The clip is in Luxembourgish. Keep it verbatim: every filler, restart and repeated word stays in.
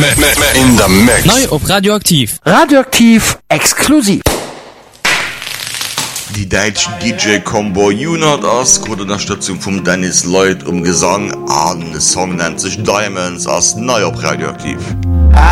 In the mix. Neu op Radioaktiv. Radioaktiv exklusiv. Die deutsche D J-Combo Unit aus gute Unterstützung vom Dennis Lloyd um Gesang an. Der Song nennt sich Diamonds aus neu auf Radioaktiv.